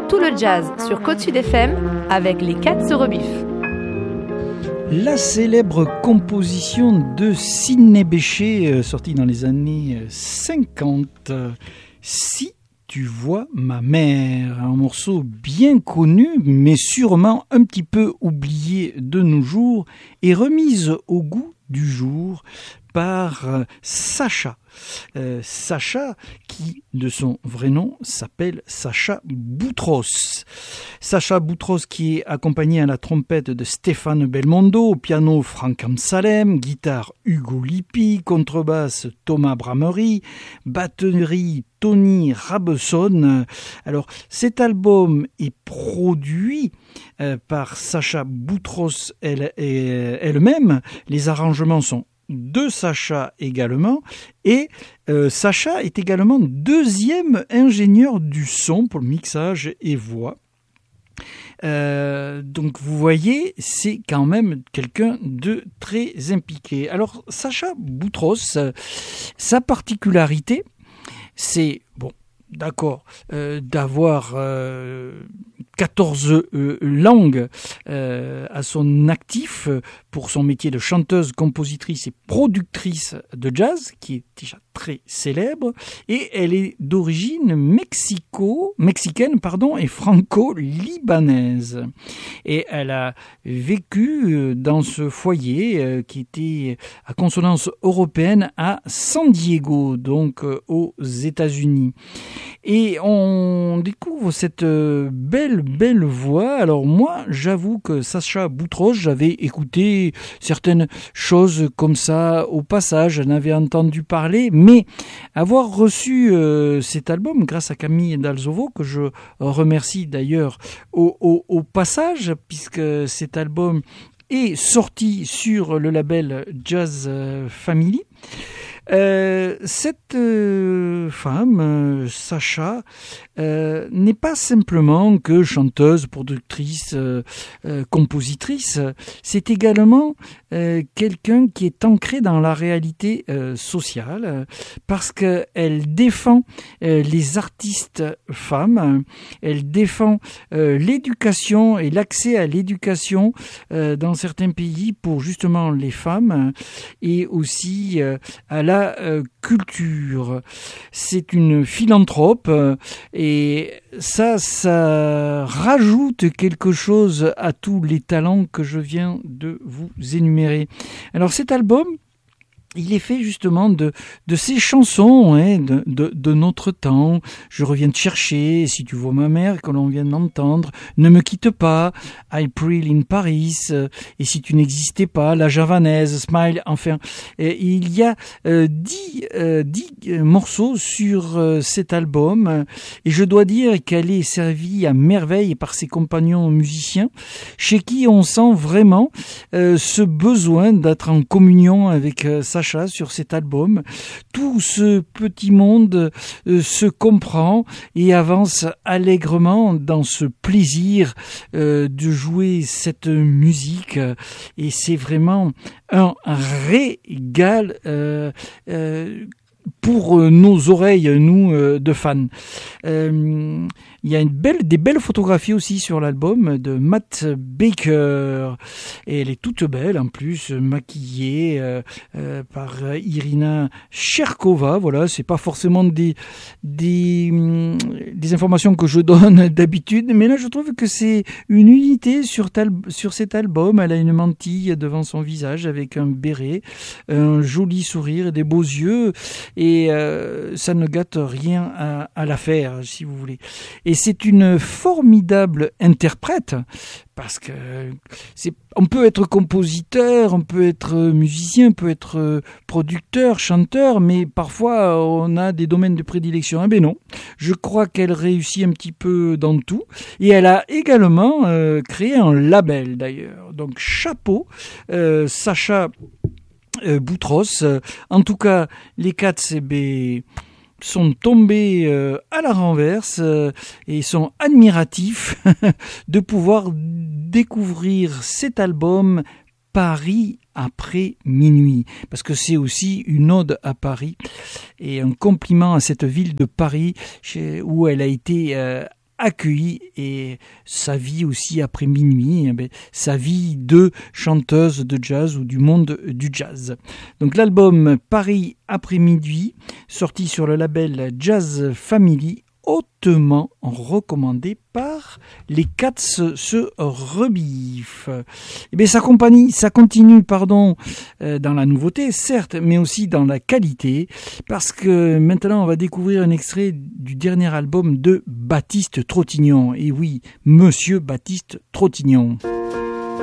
Tout le jazz sur Côte Sud FM avec les Cats au Rebif. La célèbre composition de Sidney Bechet, sortie dans les années 50, Si tu vois ma mère, un morceau bien connu, mais sûrement un petit peu oublié de nos jours, et remise au goût du jour par Sacha. Sacha, qui de son vrai nom s'appelle Sacha Boutros. Sacha Boutros qui est accompagné à la trompette de Stéphane Belmondo, au piano Franck Amsalem, guitare Hugo Lippi, contrebasse Thomas Bramery, batterie Tony Rabesson. Alors cet album est produit par Sacha Boutros elle-même. Les arrangements sont de Sacha également, et Sacha est également deuxième ingénieur du son pour le mixage et voix. Donc vous voyez, c'est quand même quelqu'un de très impliqué. Alors Sacha Boutros, sa particularité, c'est, bon, d'accord, d'avoir 14 langues à son actif pour son métier de chanteuse, compositrice et productrice de jazz, qui est déjà très célèbre, et elle est d'origine mexicaine et franco-libanaise. Et elle a vécu dans ce foyer qui était à consonance européenne à San Diego, donc aux États-Unis. Et on découvre cette belle voix. Alors moi, j'avoue que Sacha Boutros, j'avais écouté certaines choses comme ça au passage, j'en avais entendu parler, mais avoir reçu cet album grâce à Camille Dalzovo, que je remercie d'ailleurs au passage, puisque cet album est sorti sur le label Jazz Family. Cette femme, Sacha, n'est pas simplement que chanteuse, productrice, compositrice. C'est également quelqu'un qui est ancré dans la réalité sociale, parce qu'elle défend les artistes femmes, elle défend l'éducation et l'accès à l'éducation dans certains pays pour justement les femmes, et aussi à la culture. C'est une philanthrope, et ça rajoute quelque chose à tous les talents que je viens de vous énumérer. Alors cet album, il est fait justement de ces chansons de notre temps. Je reviens te chercher, Si tu vois ma mère, que l'on vient d'entendre, Ne me quitte pas, April in Paris, et Si tu n'existais pas, La Javanaise, Smile, enfin. Il y a 10 morceaux sur cet album, et je dois dire qu'elle est servie à merveille par ses compagnons musiciens, chez qui on sent vraiment ce besoin d'être en communion avec Sacha sur cet album. Tout ce petit monde se comprend et avance allègrement dans ce plaisir de jouer cette musique, et c'est vraiment un régal pour nos oreilles, nous, de fans. Il y a des belles photographies aussi sur l'album de Matt Baker, et elle est toute belle en plus, maquillée par Irina Cherkova. Voilà, c'est pas forcément des informations que je donne d'habitude, mais là je trouve que c'est une unité sur cet album. Elle a une mantille devant son visage avec un béret, un joli sourire et des beaux yeux, et ça ne gâte rien à l'affaire, si vous voulez. Et c'est une formidable interprète, parce que on peut être compositeur, on peut être musicien, on peut être producteur, chanteur, mais parfois on a des domaines de prédilection. Eh bien non, je crois qu'elle réussit un petit peu dans tout, et elle a également créé un label d'ailleurs. Donc chapeau, Sacha Boutros. En tout cas, les Cats sont tombés à la renverse et sont admiratifs de pouvoir découvrir cet album Paris après minuit, parce que c'est aussi une ode à Paris et un compliment à cette ville de Paris où elle a été accueilli et sa vie aussi après minuit, sa vie de chanteuse de jazz ou du monde du jazz. Donc l'album Paris après minuit, sorti sur le label Jazz Family, hautement recommandé par les Cats se rebiffent. Et bien ça continue dans la nouveauté, certes, mais aussi dans la qualité, parce que maintenant on va découvrir un extrait du dernier album de Baptiste Trottignon. Et oui, Monsieur Baptiste Trottignon.